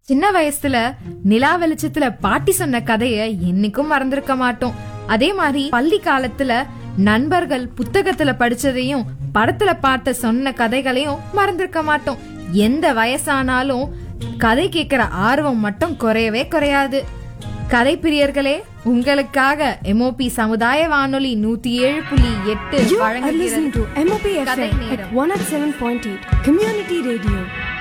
சின்ன வயசுல நிலா வெளிச்சத்துல பாட்டி சொன்ன கதைய என்னைக்கும் மறந்திருக்க மாட்டோம். அதே மாதிரி பள்ளி காலத்துல நண்பர்கள் புத்தகத்துல படிச்சதையும் படத்துல பார்த்த சொன்ன கதைகளையும் மறந்திருக்க மாட்டோம். எந்த வயசானாலும் கதை கேட்கிற ஆர்வம் மட்டும் குறையவே குறையாது. கதை பிரியர்களே, உங்களுக்காக MOP சமுதாய வானொலி 107.8 வழங்குகிறது MOP FM at 107.8 Community Radio.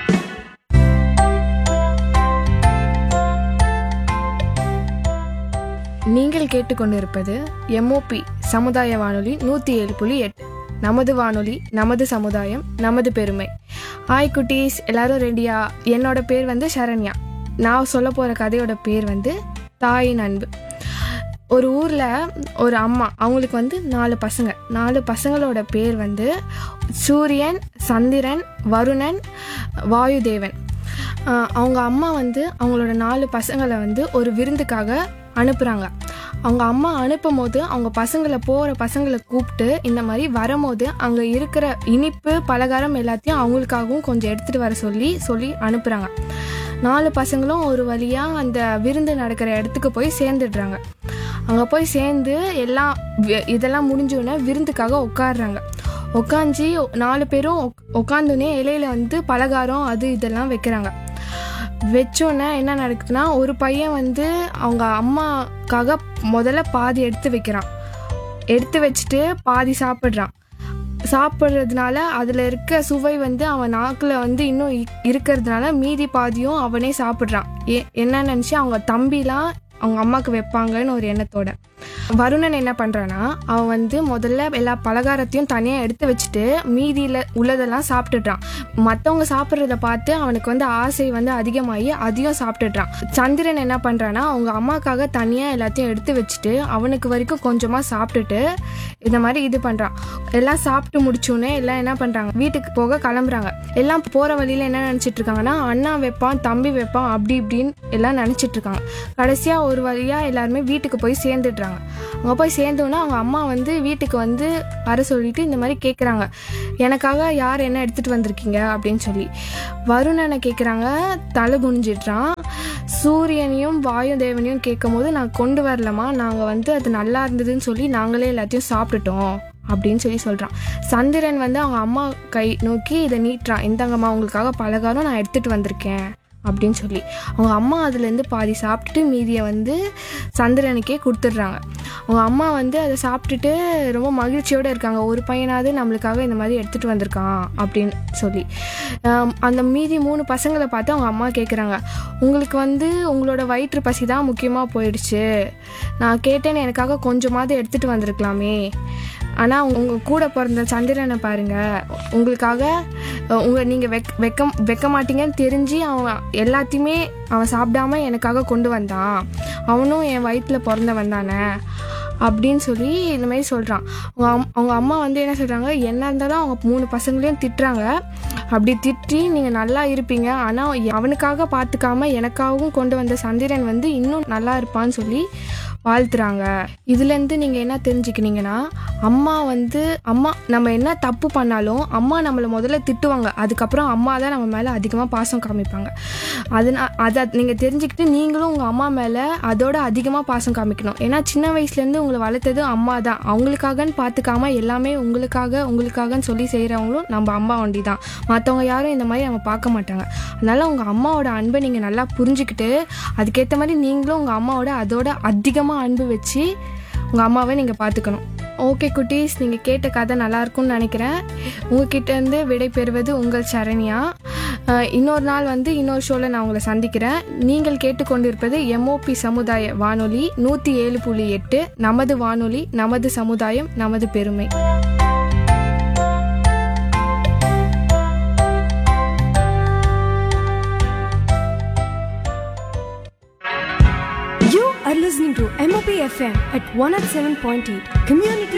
நீங்கள் கேட்டுக்கொண்டிருப்பது MOP சமுதாய வானொலி 107.8. நமது வானொலி, நமது சமுதாயம், நமது பெருமை. ஹாய் குட்டீஸ், எல்லாரும் ரெடியா? என்னோட பேர் வந்து சரண்யா. நான் சொல்ல போகிற கதையோட பேர் வந்து தாயின் அன்பு. ஒரு ஊரில் ஒரு அம்மா, அவங்களுக்கு வந்து 4 பசங்க. 4 பசங்களோட பேர் வந்து சூரியன், சந்திரன், வருணன், வாயுதேவன். அவங்க அம்மா வந்து அவங்களோட 4 பசங்களை வந்து ஒரு விருந்துக்காக அனுப்புகிறாங்க. அவங்க அம்மா அனுப்பும் போது அவங்க போகிற பசங்களை கூப்பிட்டு இந்த மாதிரி வரும்போது அங்கே இருக்கிற இனிப்பு பலகாரம் எல்லாத்தையும் அவங்களுக்காகவும் கொஞ்சம் எடுத்துகிட்டு வர சொல்லி அனுப்புகிறாங்க. 4 பசங்களும் ஒரு வழியாக அந்த விருந்து நடக்கிற இடத்துக்கு போய் சேர்ந்துடுறாங்க. அங்கே போய் சேர்ந்து இதெல்லாம் முடிஞ்சோடனே விருந்துக்காக உட்காடுறாங்க. உட்காந்து 4 பேரும் உட்காந்துனே இலையில வந்து பலகாரம் இதெல்லாம் வைக்கிறாங்க. வச்சோன்னே என்ன நடக்குதுன்னா, ஒரு பையன் வந்து அவங்க அம்மாக்காக முதல்ல பாதி எடுத்து வைக்கிறான். எடுத்து வச்சுட்டு பாதி சாப்பிட்றதுனால அதில் இருக்க சுவை வந்து அவன் நாக்கில் வந்து இன்னும் இருக்கிறதுனால மீதி பாதியும் அவனே சாப்பிட்றான். என்ன நினச்சி அவங்க தம்பிலாம் அவங்க அம்மாவுக்கு வைப்பாங்கன்னு ஒரு எண்ணத்தோட. வருணன் என்ன பண்ணுறான்னா, அவன் வந்து முதல்ல எல்லா பலகாரத்தையும் தனியாக எடுத்து வச்சுட்டு மீதியில் உள்ளதெல்லாம் சாப்பிட்டுட்றான். மற்றவங்க சாப்பிட்றத பார்த்து அவனுக்கு வந்து ஆசை வந்து அதிகமாகி அதையும் சாப்பிட்டுட்றான். சந்திரன் என்ன பண்ணுறான்னா, அவங்க அம்மாக்காக தனியாக எல்லாத்தையும் எடுத்து வச்சுட்டு அவனுக்கு வரைக்கும் கொஞ்சமாக சாப்பிட்டுட்டு இந்த மாதிரி இது பண்ணுறான். எல்லாம் சாப்பிட்டு முடிச்சோன்னே எல்லாம் என்ன பண்ணுறாங்க, வீட்டுக்கு போக கிளம்புறாங்க. எல்லாம் போகிற வழியில் என்ன நினச்சிட்டு இருக்காங்கன்னா, அண்ணா வைப்பான், தம்பி வைப்பான், அப்படி இப்படின்னு எல்லாம் நினச்சிட்டு இருக்காங்க. கடைசியாக ஒரு வழியாக எல்லாருமே வீட்டுக்கு போய் சேர்ந்துடுறாங்க. அங்கே போய் சேர்ந்தோன்னா அவங்க அம்மா வந்து வீட்டுக்கு வந்து வர சொல்லிட்டு இந்த மாதிரி கேட்குறாங்க, எனக்காக யார் என்ன எடுத்துகிட்டு வந்திருக்கீங்க அப்படின்னு சொல்லி. வருணனை கேட்குறாங்க, தலை குனிஞ்சிட்றான். சூரியனையும் வாயுதேவனையும் கேட்கும் போது, நான் கொண்டு வரலமா, நாங்கள் வந்து அது நல்லா இருந்ததுன்னு சொல்லி நாங்களே எல்லாத்தையும் சாப்பிட்டுட்டோம் அப்படின்னு சொல்கிறான். சந்திரன் வந்து அவங்க அம்மா கை நோக்கி இதை நீட்டுறான், இந்தாங்கம்மா உங்களுக்காக பலகாரம் நான் எடுத்துகிட்டு வந்திருக்கேன் அப்படின்னு சொல்லி. அவங்க அம்மா அதுலேருந்து பாதி சாப்பிட்டுட்டு மீதியை வந்து சந்திரனுக்கே கொடுத்துட்றாங்க. அவங்க அம்மா வந்து அதை சாப்பிட்டுட்டு ரொம்ப மகிழ்ச்சியோடு இருக்காங்க. ஒரு பையனாவது நம்மளுக்காக இந்த மாதிரி எடுத்துகிட்டு வந்திருக்கான் அப்படின்னு சொல்லி. அந்த மீதி 3 பசங்களை பார்த்து அவங்க அம்மா கேட்குறாங்க, உங்களுக்கு வந்து உங்களோட வயிற்று பசி தான் முக்கியமாக போயிடுச்சு. நான் கேட்டேன்னு எனக்காக கொஞ்சமாவது எடுத்துகிட்டு வந்திருக்கலாமே. ஆனால் உங்கள் கூட பிறந்த சந்திரனை பாருங்கள், உங்களுக்காக நீங்கள் வைக்க மாட்டீங்கன்னு தெரிஞ்சு அவன் எல்லாத்தையுமே அவன் சாப்பிடாம எனக்காக கொண்டு வந்தான். அவனும் என் வயிற்றில் பிறந்தவன் தானே அப்படின்னு சொல்லி இந்த மாதிரி சொல்கிறான். அவங்க அம்மா வந்து என்ன சொல்கிறாங்க, என்ன இருந்தாலும் அவங்க 3 பசங்களையும் திட்டுறாங்க. அப்படி திட்டி நீங்கள் நல்லா இருப்பீங்க, ஆனால் அவனுக்காக பார்த்துக்காம எனக்காகவும் கொண்டு வந்த சந்திரன் வந்து இன்னும் நல்லா இருப்பான்னு சொல்லி வாழ்த்துறாங்க. இதுலேருந்து நீங்கள் என்ன தெரிஞ்சுக்கினீங்கன்னா, அம்மா நம்ம என்ன தப்பு பண்ணாலும் அம்மா நம்மளை முதல்ல திட்டுவாங்க, அதுக்கப்புறம் அம்மா தான் நம்ம மேலே அதிகமாக பாசம் காமிப்பாங்க. அதை நீங்கள் தெரிஞ்சுக்கிட்டு நீங்களும் உங்கள் அம்மா மேலே அதோட அதிகமாக பாசம் காமிக்கணும். ஏன்னா சின்ன வயசுலேருந்து உங்களை வளர்த்தது அம்மா தான். அவங்களுக்காகன்னு பார்த்துக்காம எல்லாமே உங்களுக்காகன்னு சொல்லி செய்கிறவங்களும் நம்ம அம்மா ஒண்டி தான். மற்றவங்க யாரும் இந்த மாதிரி நம்ம பார்க்க மாட்டாங்க. அதனால் உங்கள் அம்மாவோட அன்பை நீங்கள் நல்லா புரிஞ்சுக்கிட்டு அதுக்கேற்ற மாதிரி நீங்களும் உங்கள் அம்மாவோட அதோட அதிகமாக அன்பு வச்சு உங்கள் அம்மாவை நீங்கள் பார்த்துக்கணும். ஓகே குட்டீஸ், நீங்கள் கேட்ட கதை நல்லாயிருக்கும்னு நினைக்கிறேன். உங்ககிட்டேருந்து விடை பெறுவது உங்கள் சரண்யா. இன்னொரு நாள் வந்து இன்னொரு ஷோவில் நான் உங்களை சந்திக்கிறேன். நீங்கள் கேட்டுக்கொண்டிருப்பது MOP சமுதாய வானொலி 107.8. நமது வானொலி, நமது சமுதாயம், நமது பெருமை. You are listening to MOP FM at 107.8 Community